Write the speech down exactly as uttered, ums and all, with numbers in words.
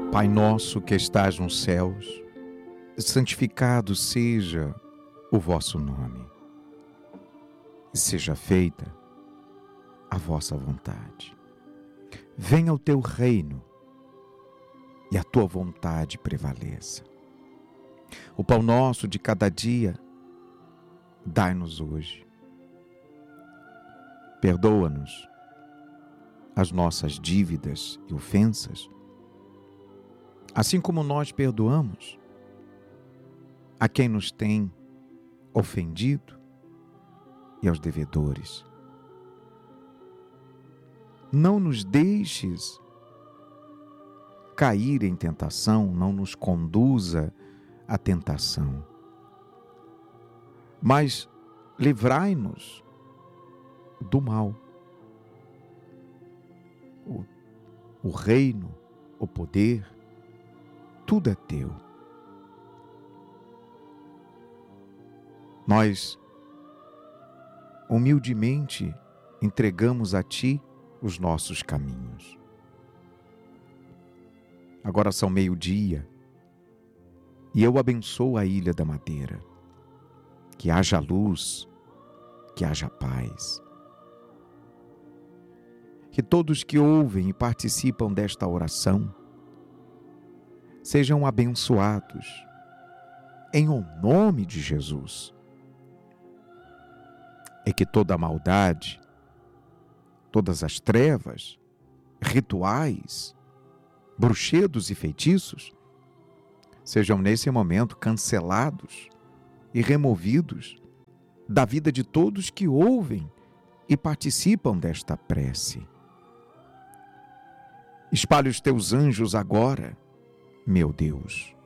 Pai nosso que estás nos céus, santificado seja o vosso nome. Seja feita a vossa vontade. Venha o teu reino e a tua vontade prevaleça. O pão nosso de cada dia, dai-nos hoje. Perdoa-nos as nossas dívidas e ofensas, assim como nós perdoamos a quem nos tem ofendido e aos devedores. Não nos deixes cair em tentação, não nos conduza à tentação, mas livrai-nos do mal. O, o reino, o poder, tudo é teu. Nós, humildemente, entregamos a ti os nossos caminhos. Agora são meio-dia e eu abençoo a Ilha da Madeira. Que haja luz, que haja paz. Que todos que ouvem e participam desta oração sejam abençoados em o nome de Jesus. E que toda a maldade, todas as trevas, rituais, bruxedos e feitiços sejam nesse momento cancelados e removidos da vida de todos que ouvem e participam desta prece. Espalhe os teus anjos agora, meu Deus,